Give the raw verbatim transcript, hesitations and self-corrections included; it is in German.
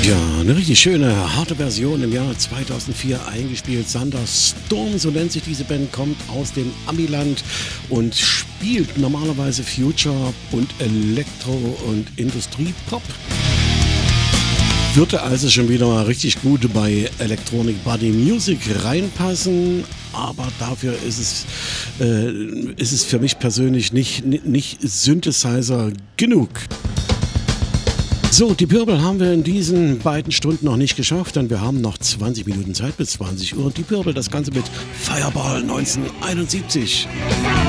Ja, eine richtig schöne, harte Version im Jahr zweitausendvier eingespielt. Thunderstorm, so nennt sich diese Band, kommt aus dem Amiland und spielt normalerweise Future und Elektro- und Industriepop. Würde also schon wieder mal richtig gut bei Electronic Body Music reinpassen, aber dafür ist es, äh, ist es für mich persönlich nicht, nicht Synthesizer genug. So, die Purple haben wir in diesen beiden Stunden noch nicht geschafft, denn wir haben noch zwanzig Minuten Zeit bis zwanzig Uhr. Die Purple, das Ganze mit Fireball neunzehnhunderteinundsiebzig.